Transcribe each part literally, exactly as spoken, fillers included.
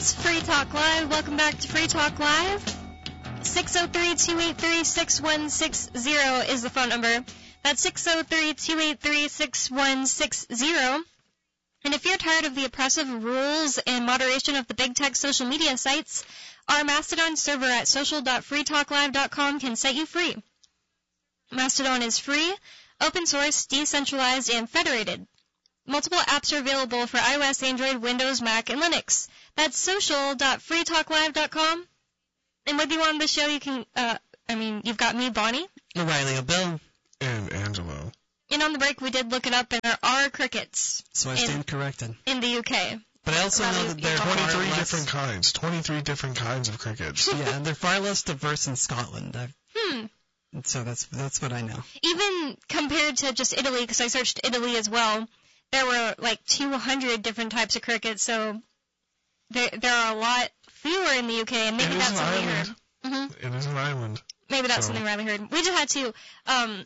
It's Free Talk Live. Welcome back to Free Talk Live. six oh three, two eight three, six one six zero is the phone number. That's six oh three, two eight three, six one six zero. And if you're tired of the oppressive rules and moderation of the big tech social media sites, our Mastodon server at social dot free talk live dot com can set you free. Mastodon is free, open source, decentralized, and federated. Multiple apps are available for iOS, Android, Windows, Mac, and Linux. That's social dot free talk live dot com. And with you on the show, you can, uh, I mean, you've got me, Bonnie. O'Reilly, Bill. And Angelo. And on the break, we did look it up, and there are crickets. So I stand corrected. In the U K. But I also know that there are twenty-three less... different kinds. twenty-three different kinds of crickets. Yeah, and they're far less diverse in Scotland. I've... Hmm. So that's that's what I know. Even compared to just Italy, because I searched Italy as well, there were like two hundred different types of crickets, so there there are a lot fewer in the U K, and maybe that's something we heard. Mm-hmm. It is an island. Maybe that's so. something Riley heard. We just had to um,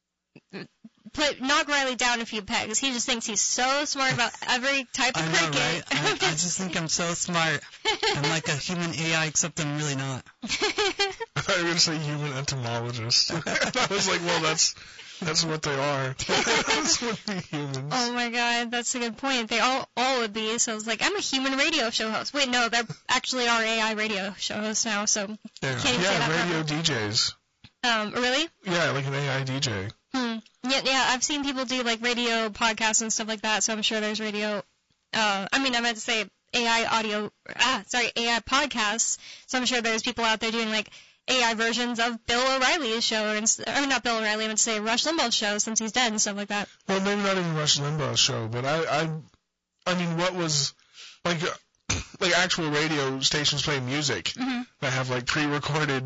put knock Riley down a few pegs. He just thinks he's so smart about every type of I know, cricket. Right? I, I just think I'm so smart. I'm like a human A I, except I'm really not. I thought you were going to say human entomologist. I was like, well, that's that's what they are. That's what the humans. Oh my god, that's a good point. They all all would be. So I was like, I'm a human radio show host. Wait, no, they're actually our A I radio show hosts now. So yeah, can't even yeah say that radio properly. D Js. Um, really? Yeah, like an A I D J. Hmm. Yeah, yeah. I've seen people do like radio podcasts and stuff like that. So I'm sure there's radio. Uh, I mean, I meant to say A I audio. Ah, sorry, A I podcasts. So I'm sure there's people out there doing like A I versions of Bill O'Reilly's show, or, or not Bill O'Reilly, I meant to say Rush Limbaugh's show since he's dead and stuff like that. Well, maybe not even Rush Limbaugh's show, but I, I, I mean, what was like, like actual radio stations playing music mm-hmm. that have like pre-recorded.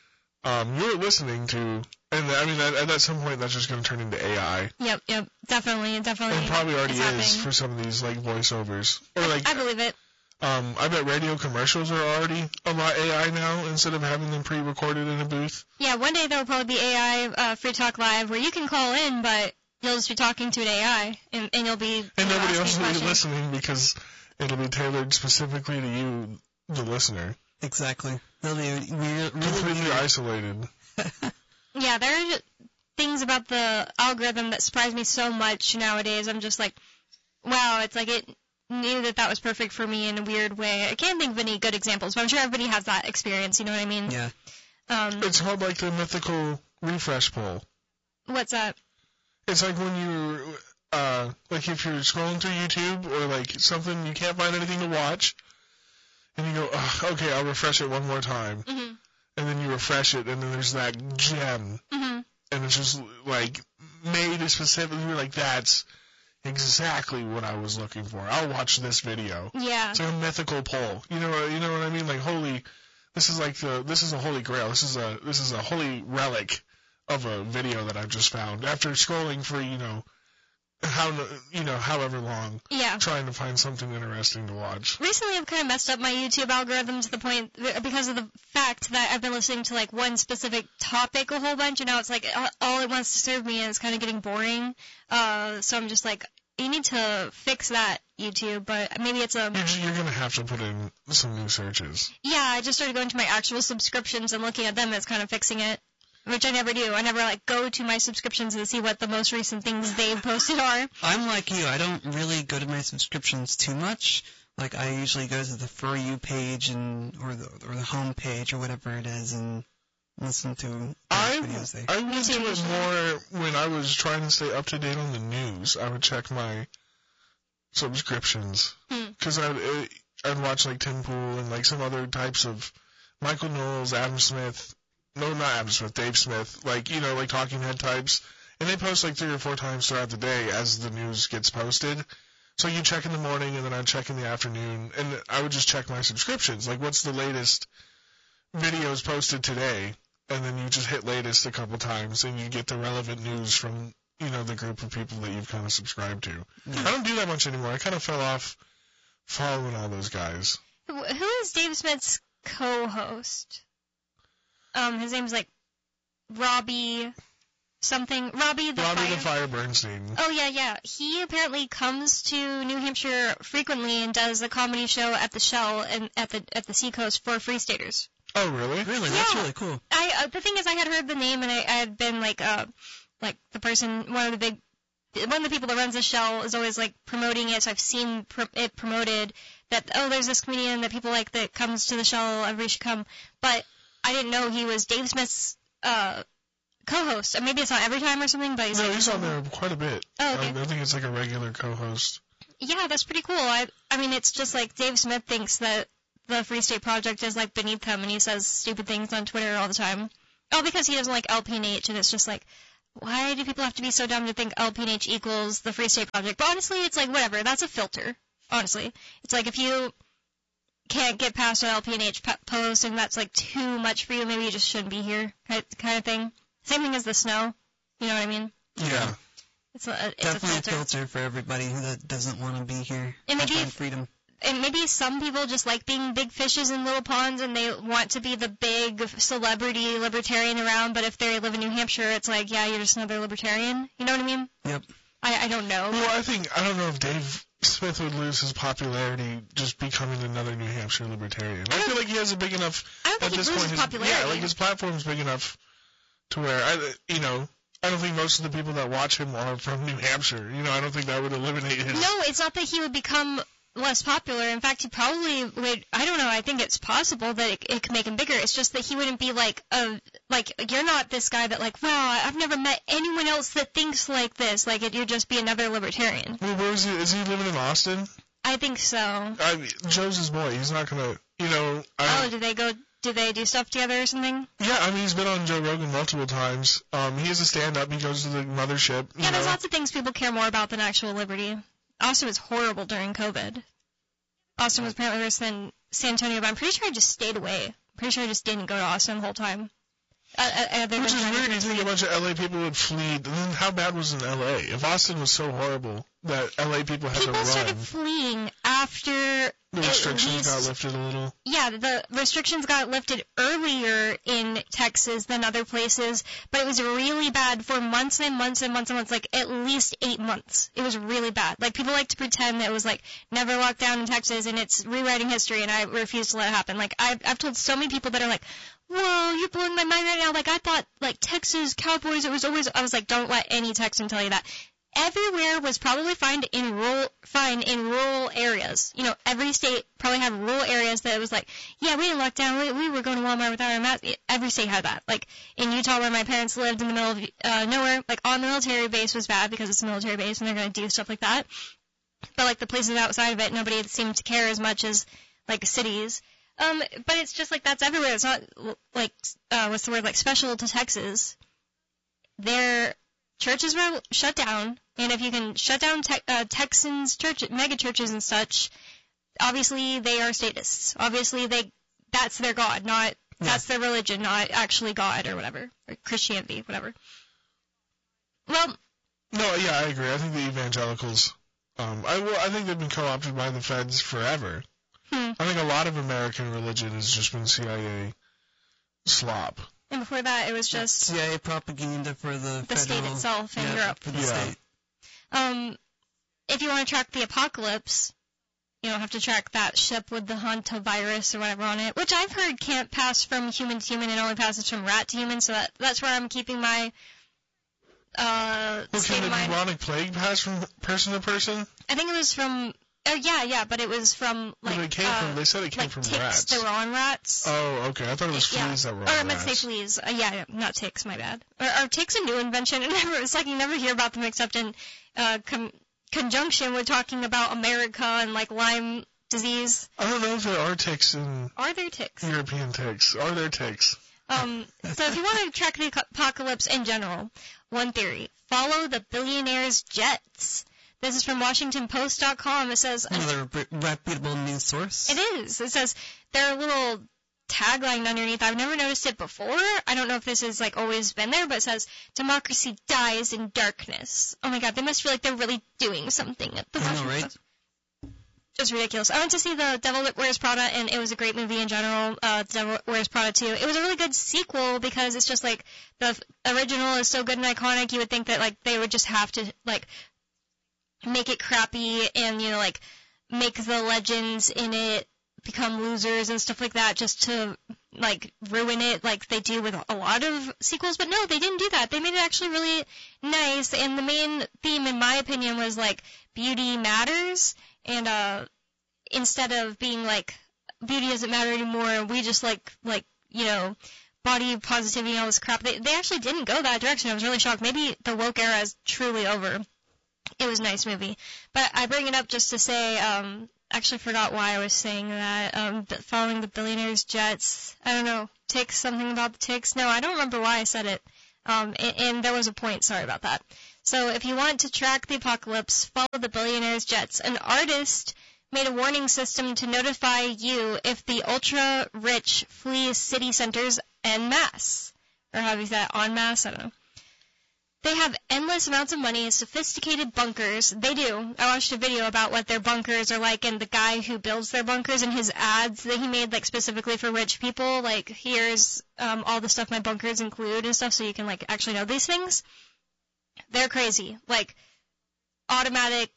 Um, you're listening to, and I mean, at, at some point that's just going to turn into A I. Yep, yep, definitely, definitely. And probably already is happening. for some of these like voiceovers, or like. I believe it. Um, I bet radio commercials are already a lot A I now instead of having them pre-recorded in a booth. Yeah, one day there will probably be A I uh, Free Talk Live where you can call in, but you'll just be talking to an A I, and, and you'll be and you know, nobody else will be questions. listening because it'll be tailored specifically to you, the listener. Exactly. Really, really, completely really isolated. Yeah, there are things about the algorithm that surprise me so much nowadays. I'm just like, wow, it's like it knew that that was perfect for me in a weird way. I can't think of any good examples, but I'm sure everybody has that experience, you know what I mean? Yeah. Um, It's called like the mythical refresh poll. What's that? It's like when you, uh, like if you're scrolling through YouTube or like something, you can't find anything to watch, and you go, Ugh, okay, I'll refresh it one more time. Mm-hmm. And then you refresh it, and then there's that gem. Mm-hmm. And it's just, like, made specifically, you're like, that's exactly what I was looking for. I'll watch this video. Yeah. It's like a mythical poll. You know, you know what I mean? Like, holy, this is like the, this is a holy grail. This is a, this is a holy relic of a video that I've just found. After scrolling for, you know, how, you know, however long. Yeah. Trying to find something interesting to watch. Recently, I've kind of messed up my YouTube algorithm to the point because of the fact that I've been listening to like one specific topic a whole bunch, and now it's like all it wants to serve me, and it's kind of getting boring. Uh, so I'm just like, you need to fix that, YouTube. But maybe it's a. You're, you're gonna have to put in some new searches. Yeah, I just started going to my actual subscriptions and looking at them. It's kind of fixing it. Which I never do. I never, like, go to my subscriptions and see what the most recent things they've posted are. I'm like you. I don't really go to my subscriptions too much. Like, I usually go to the For You page and or the or the home page or whatever it is and listen to I, videos there. I went to it more when I was trying to stay up to date on the news. I would check my subscriptions. Because hmm. I'd, I'd watch, like, Tim Pool and, like, some other types of Michael Knowles, Adam Smith. No, not Adam Smith, Dave Smith, like, you know, like talking head types. And they post like three or four times throughout the day as the news gets posted. So you check in the morning and then I'd check in the afternoon. And I would just check my subscriptions. Like, what's the latest videos posted today? And then you just hit latest a couple times and you get the relevant news from, you know, the group of people that you've kind of subscribed to. Mm-hmm. I don't do that much anymore. I kind of fell off following all those guys. Who is Dave Smith's co-host? Um, his name's like Robbie. something. Robbie the Robbie Fire. the Fire Bernstein. Oh, yeah, yeah. He apparently comes to New Hampshire frequently and does a comedy show at the Shell and at the at the Seacoast for Free Staters. Oh, really? Really? That's Yeah. really cool. I uh, the thing is, I had heard the name and I, I had been like uh like the person, one of the big, one of the people that runs the Shell is always like promoting it. So I've seen pr- it promoted that, oh, there's this comedian that people like that comes to the Shell. Everybody should come. But I didn't know he was Dave Smith's uh co-host. Uh, Maybe it's not every time or something, but he's No, like, he's on there quite a bit. Oh, okay. Um, I think it's like a regular co-host. Yeah, that's pretty cool. I I mean, it's just like Dave Smith thinks that the Free State Project is like beneath him, and he says stupid things on Twitter all the time. Oh, because he doesn't like L P N H, and it's just like, why do people have to be so dumb to think L P N H equals the Free State Project? But honestly, it's like, whatever. That's a filter, honestly. It's like if you can't get past an L P N H p- post and that's like too much for you, maybe you just shouldn't be here, kind kind of thing. Same thing as the snow. You know what I mean? Yeah. It's a, it's Definitely a filter. a filter for everybody who that doesn't want to be here. And maybe Find if- freedom. And maybe some people just like being big fishes in little ponds and they want to be the big celebrity libertarian around, but if they live in New Hampshire, it's like, yeah, you're just another libertarian. You know what I mean? Yep. I, I don't know. Well, I think, I don't know if Dave Smith would lose his popularity just becoming another New Hampshire libertarian. I feel like he has a big enough, I don't at think he this loses point, his, popularity. yeah, like his platform's big enough to where, I, you know, I don't think most of the people that watch him are from New Hampshire. You know, I don't think that would eliminate his... No, it's not that he would become less popular. In fact, he probably would. I don't know. I think it's possible that it, it could make him bigger. It's just that he wouldn't be like a like you're not this guy that like, wow, I've never met anyone else that thinks like this. Like it, you'd just be another libertarian. Well, where is he? Is he living in Austin? I think so. I mean, Joe's his boy. He's not gonna, you know. I, Oh, do they go? Do they do stuff together or something? Yeah, I mean, he's been on Joe Rogan multiple times. Um, he has a stand-up. He goes to the mothership. You Yeah, there's know. lots of things people care more about than actual liberty. Austin was horrible during COVID. Austin was apparently worse than San Antonio, but I'm pretty sure I just stayed away. I'm pretty sure I just didn't go to Austin the whole time. Uh, uh, Which is weird. You think a bunch of L A people would flee. Then how bad was in L A? If Austin was so horrible that L A people had People to run, started fleeing after the at restrictions least, got lifted a little. Yeah, the restrictions got lifted earlier in Texas than other places, but it was really bad for months and months and months and months, like at least eight months. It was really bad. Like people like to pretend that it was like never locked down in Texas and it's rewriting history, and I refuse to let it happen. Like I've, I've told so many people that are like, whoa, you're blowing my mind right now. Like I thought like Texas Cowboys, it was always, I was like, don't let any Texan tell you that. Everywhere was probably fine in rural, fine in rural areas. You know, every state probably had rural areas that it was like, yeah, we didn't lock down. We, we were going to Walmart without our mask. Every state had that. Like in Utah, where my parents lived in the middle of uh, nowhere, like on the military base was bad because it's a military base and they're going to do stuff like that. But like the places outside of it, nobody seemed to care as much as like cities. Um, but it's just like that's everywhere. It's not like uh, what's the word, like special to Texas. Their churches were shut down, and if you can shut down te- uh, Texans' church, mega churches and such, obviously they are statists. Obviously they that's their god, not Yeah. that's their religion, not actually God or whatever, or Christianity, whatever. Well, No, yeah, I agree. I think the evangelicals, um, I well, I think they've been co-opted by the feds forever. hmm. I think a lot of American religion has just been C I A slop. And before that, it was just C I A propaganda for the, the state federal, itself in yeah, Europe. For the Yeah. state. Um, if you want to track the apocalypse, you don't have to track that ship with the hantavirus or whatever on it, which I've heard can't pass from human to human and only passes from rat to human, so that that's where I'm keeping my uh, Well, state can of the mind. bubonic plague pass from person to person? I think it was from, oh yeah, yeah, but it was from, like, Well, it came uh, from, they said it came like from ticks rats. that were on rats. Oh, okay. I thought it was Yeah. fleas that were Or on I meant to say rats. fleas. Uh, yeah, yeah, not ticks, my bad. Or, are ticks a new invention? And never, it's like you never hear about them except in uh, com- conjunction with talking about America and like Lyme disease. I don't know if there are ticks in Are there ticks? European ticks. Are there ticks? Um, so if you want to track the apocalypse in general, one theory, follow the billionaire's jets. This is from Washington Post dot com. It says, Another re- reputable news source. it is. It says, there are little tagline underneath. I've never noticed it before. I don't know if this has like always been there, but it says, democracy dies in darkness. Oh my god, they must feel like they're really doing something at the I know, Washington right? Post. It was ridiculous. I went to see The Devil Wears Prada, and it was a great movie in general. Uh, The Devil Wears Prada two. It was a really good sequel because it's just like the f- original is so good and iconic. You would think that like they would just have to like make it crappy and you know like make the legends in it become losers and stuff like that just to like ruin it like they do with a lot of sequels. But no, they didn't do that. They made it actually really nice. And the main theme, in my opinion, was like beauty matters. And uh, instead of being like, beauty doesn't matter anymore, we just like, like you know, body positivity and all this crap, they, they actually didn't go that direction. I was really shocked. Maybe the woke era is truly over. It was a nice movie. But I bring it up just to say, um, actually forgot why I was saying that, um, following the billionaires' jets, I don't know, ticks, something about the ticks. No, I don't remember why I said it. Um, and, and there was a point, sorry about that. So if you want to track the apocalypse, follow the billionaires' jets. An artist made a warning system to notify you if the ultra-rich flee city centers en masse. Or how do you say that? En masse? I don't know. They have endless amounts of money and sophisticated bunkers. They do. I watched a video about what their bunkers are like, and the guy who builds their bunkers and his ads that he made like specifically for rich people, like here's um, all the stuff my bunkers include and stuff so you can like actually know these things. They're crazy. Like, automatic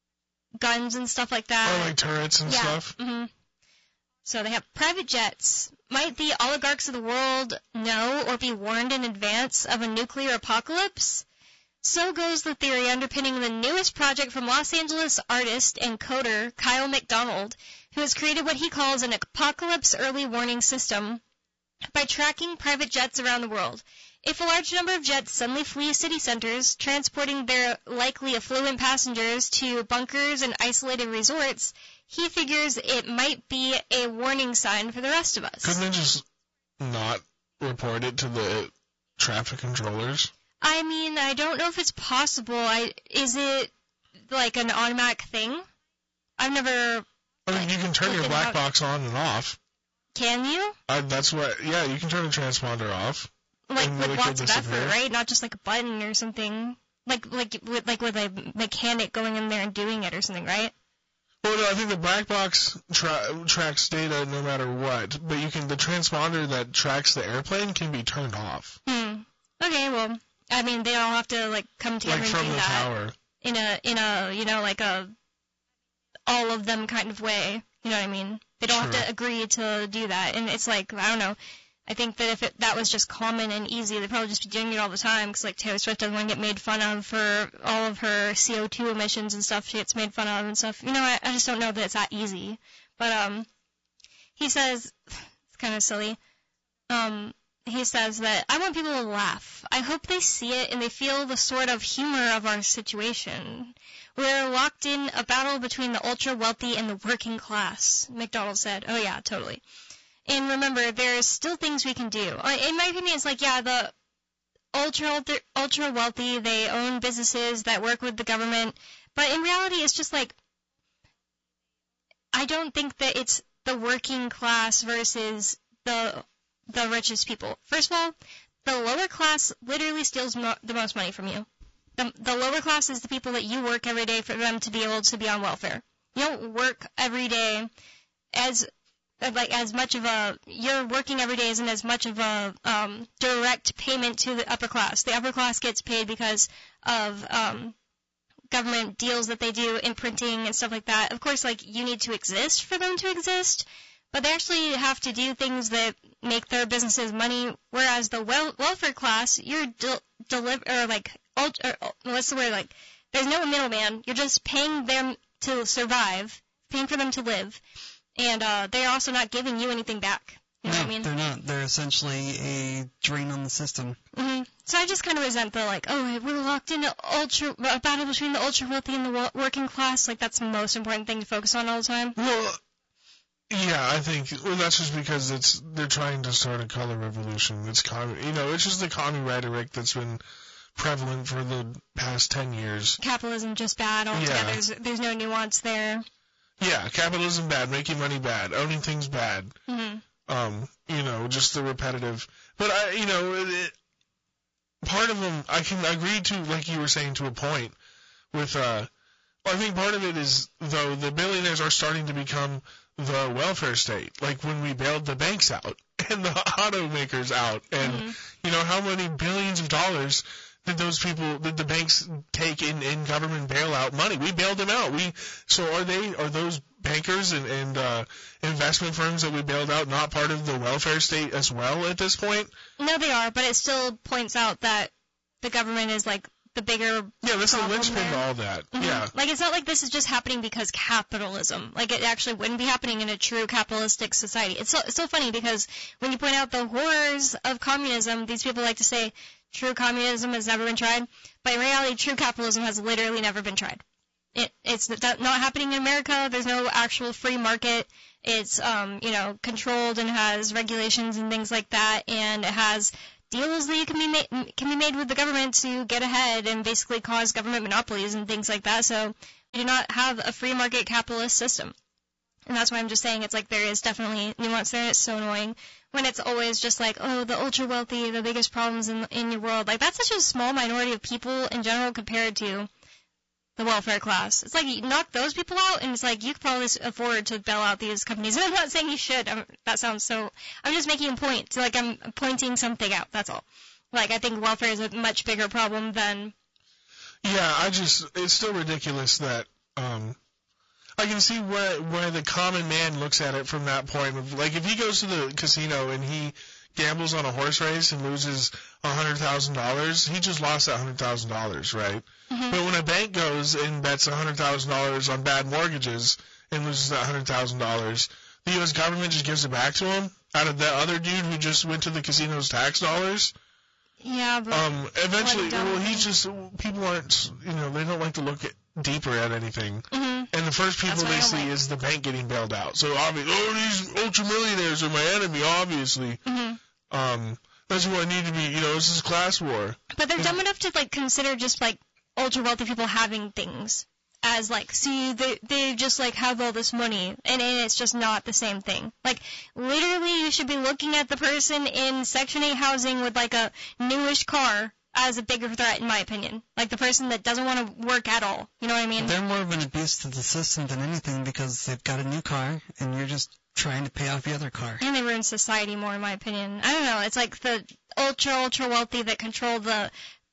guns and stuff like that. Oh, like turrets and yeah. stuff? Mm-hmm. So they have private jets. Might the oligarchs of the world know or be warned in advance of a nuclear apocalypse? So goes the theory underpinning the newest project from Los Angeles artist and coder Kyle McDonald, who has created what he calls an apocalypse early warning system by tracking private jets around the world. If a large number of jets suddenly flee city centers, transporting their likely affluent passengers to bunkers and isolated resorts, he figures it might be a warning sign for the rest of us. Couldn't they just not report it to the traffic controllers? I mean, I don't know if it's possible. I Is it like an automatic thing? I've never... I mean, you can turn your black box on and off. Can you? Uh, that's what... Yeah, you can turn the transponder off. Like with lots of effort, right? Not just like a button or something. Like like with like with a mechanic going in there and doing it or something, right? Well, no, I think the black box tra- tracks data no matter what, but you can the transponder that tracks the airplane can be turned off. Hmm. Okay, well, I mean, they all have to like come together like and from do the that tower. in a in a you know like a all of them kind of way. You know what I mean? They don't Sure. have to agree to do that, and it's like I don't know. I think that if it, that was just common and easy, they'd probably just be doing it all the time because, like, Taylor Swift doesn't want to get made fun of for all of her C O two emissions and stuff she gets made fun of and stuff. You know, I, I just don't know that it's that easy. But um, he says, it's kind of silly, um, he says that, I want people to laugh. I hope they see it and they feel the sort of humor of our situation. We're locked in a battle between the ultra-wealthy and the working class, McDonald said. Oh, yeah, totally. And remember, there's still things we can do. In my opinion, it's like, yeah, the ultra, ultra, ultra wealthy, they own businesses that work with the government. But in reality, it's just like, I don't think that it's the working class versus the the richest people. First of all, the lower class literally steals mo- the most money from you. The, the lower class is the people that you work every day for them to be able to be on welfare. You don't work every day as... like as much of a you're working every day isn't as much of a um, direct payment to the upper class. The upper class gets paid because of um, government deals that they do in printing and stuff like that. Of course, like you need to exist for them to exist, but they actually have to do things that make their businesses money. Whereas the wel- welfare class, you're de- deliver or like ult- or, what's the word like? There's no middleman. You're just paying them to survive, paying for them to live. And uh, they're also not giving you anything back. You know no, what I mean? they're not. They're essentially a drain on the system. Mm-hmm. So I just kind of resent the, like, oh, we're locked in a, ultra, a battle between the ultra-wealthy and the wo- working class. Like, that's the most important thing to focus on all the time. Well, yeah, I think, well, that's just because it's they're trying to start a color revolution. It's commie, you know, it's just the commie rhetoric that's been prevalent for the past ten years. Capitalism just bad altogether. Yeah. There's, there's no nuance there. Yeah, capitalism bad, making money bad, owning things bad. Mm-hmm. Um, you know, just the repetitive. But I, you know, it, it, part of them, I can agree to, like you were saying, to a point, with uh, I think part of it is, though, the billionaires are starting to become the welfare state. Like when we bailed the banks out and the automakers out, and Mm-hmm. you know how many billions of dollars did those people, did the banks take in, in government bailout money? We bailed them out. We so are they are those bankers and, and uh, investment firms that we bailed out not part of the welfare state as well at this point? No, they are, but it still points out that the government is like the bigger Yeah, that's the problem linchpin to there. all that. Mhm. Yeah. Like, it's not like this is just happening because capitalism. Like, it actually wouldn't be happening in a true capitalistic society. It's so, it's so funny because when you point out the horrors of communism, these people like to say true communism has never been tried. But in reality, true capitalism has literally never been tried. It, it's not happening in America. There's no actual free market. It's, um, you know, controlled and has regulations and things like that, and it has deals that you can be ma- can be made with the government to get ahead and basically cause government monopolies and things like that. So we do not have a free market capitalist system. And that's why I'm just saying it's like there is definitely nuance there. It's so annoying when it's always just like, oh, the ultra wealthy, the biggest problems in in your world. Like, that's such a small minority of people in general compared to the welfare class. It's like you knock those people out, and it's like you could probably afford to bail out these companies. And I'm not saying you should. I'm, that sounds so. I'm just making a point. Like, I'm pointing something out. That's all. Like, I think welfare is a much bigger problem than. Yeah, I just it's still ridiculous that um I can see where where the common man looks at it from that point of, like, if he goes to the casino and he gambles on a horse race and loses a hundred thousand dollars, he just lost that hundred thousand dollars, right? Mm-hmm. But when a bank goes and bets a hundred thousand dollars on bad mortgages and loses that hundred thousand dollars, the U S government just gives it back to him out of that other dude who just went to the casino's tax dollars. Yeah, but. Um, eventually, What a dumb well, he thing. just people aren't, you know, they don't like to look at, deeper at anything. Mm-hmm. And the first people That's what I they don't see like. is the bank getting bailed out. So obviously, oh, these ultra millionaires are my enemy. Obviously, Mm-hmm. um, that's what I need to be. You know, this is class war. But they're dumb enough to, like, consider just, like, ultra wealthy people having things as, like, see, they they just, like, have all this money, and, and it's just not the same thing. Like, literally, you should be looking at the person in Section eight housing with, like, a newish car as a bigger threat, in my opinion. Like, the person that doesn't want to work at all. You know what I mean? They're more of an abuse to the system than anything because they've got a new car and you're just trying to pay off your other car. And they ruin society more, in my opinion. I don't know. It's like the ultra, ultra wealthy that control the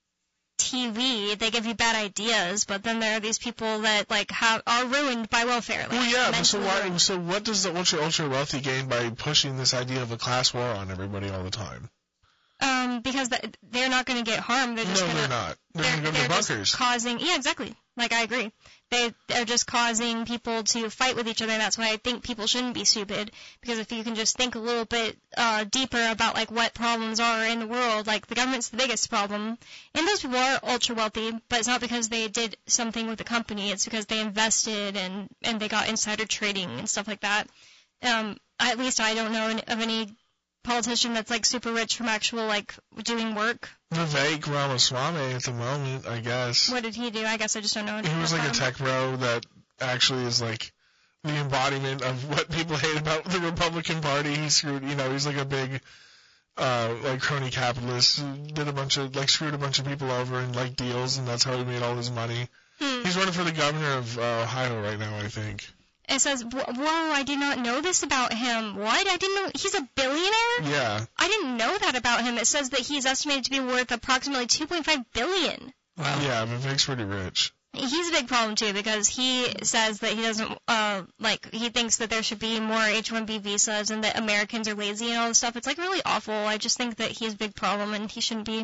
T V. They give you bad ideas, but then there are these people that, like, have are ruined by welfare. Like, Well, yeah. But so mentally why? ruined. So what does the ultra ultra wealthy gain by pushing this idea of a class war on everybody all the time? Um, because th- they're not going to get harmed. They're just No, gonna, they're not. They're, They're, going to go they're to the just bunkers. causing. Yeah, exactly. Like, I agree. They they're just causing people to fight with each other. And that's why I think people shouldn't be stupid. Because if you can just think a little bit uh, deeper about, like, what problems are in the world, like, the government's the biggest problem, and those people are ultra wealthy. But it's not because they did something with the company. It's because they invested and and they got insider trading and stuff like that. Um, at least I don't know of any politician that's, like, super rich from actual, like, doing work. Vivek Ramaswamy at the moment, I guess. What did he do? I guess I just don't know. He was like a about him. tech bro that actually is like the embodiment of what people hate about the Republican Party. He screwed, you know, he's like a big, uh, like crony capitalist. Who did a bunch of, like, screwed a bunch of people over in, like, deals, and that's how he made all his money. Hmm. He's running for the governor of uh, Ohio right now, I think. It says, "Whoa, I did not know this about him. What? I didn't know he's a billionaire? Yeah. I didn't know that about him. It says that he's estimated to be worth approximately two point five billion dollars. Wow. Yeah, Vivek's pretty rich. He's a big problem too because he says that he doesn't, uh, like, he thinks that there should be more H one B visas and that Americans are lazy and all this stuff. It's, like, really awful. I just think that he's a big problem and he shouldn't be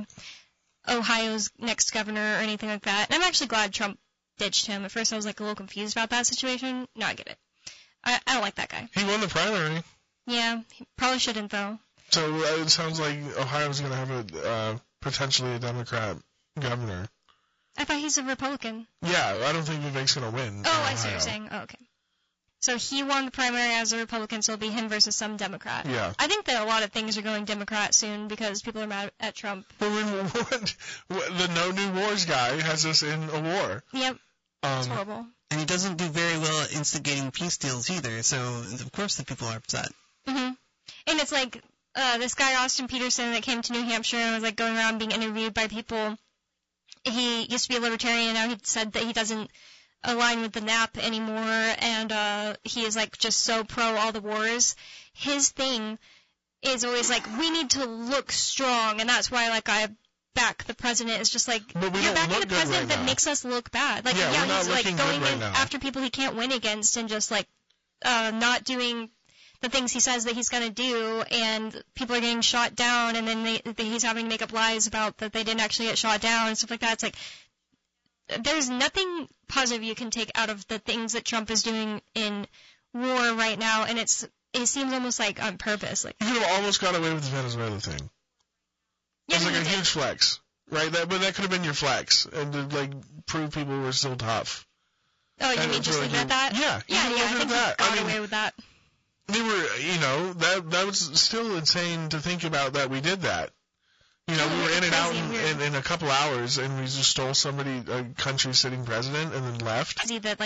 Ohio's next governor or anything like that. And I'm actually glad Trump ditched him. At first I was, like, a little confused about that situation. No, I get it. I, I don't like that guy. He won the primary. Yeah, he probably shouldn't though. So uh, it sounds like Ohio's going to have a uh, potentially a Democrat governor. I thought he's a Republican. Yeah, I don't think Vivek's going to win. Oh, in I see what Ohio. you're saying. Oh, okay. So he won the primary as a Republican, so it'll be him versus some Democrat. Yeah. I think that a lot of things are going Democrat soon because people are mad at Trump. Well, we, what, the No New Wars guy has us in a war. Yep, it's Um, horrible. And he doesn't do very well at instigating peace deals either, so of course the people are upset. hmm And it's like uh, this guy Austin Peterson that came to New Hampshire and was, like, going around being interviewed by people. He used to be a libertarian, and now he said that he doesn't align with the N A P anymore, and uh, he is like just so pro all the wars. His thing is always like, we need to look strong, and that's why like I back the president. It's just like, But we you're don't backing look the good president right that now. makes us look bad. Like Yeah, yeah, we're not he's like looking good going right in now. after people he can't win against, and just like uh, not doing the things he says that he's going to do, and people are getting shot down, and then they, they, he's having to make up lies about that they didn't actually get shot down and stuff like that. It's like, there's nothing positive you can take out of the things that Trump is doing in war right now, and it's it seems almost like on purpose. Like, You could have almost got away with the Venezuela thing. It yeah, was like he a did. huge flex, right? That, but that could have been your flex, and to like prove people were still tough. Oh, you and mean it's just really leave it at that? Yeah, Yeah, you yeah, I can think leave it he at that. got I mean, away with that. They were, you know, that that was still insane to think about that we did that. You know, Yeah, we were in and out crazy in, and weird. in, in a couple hours, and we just stole somebody, a country sitting president, and then left. See that, like,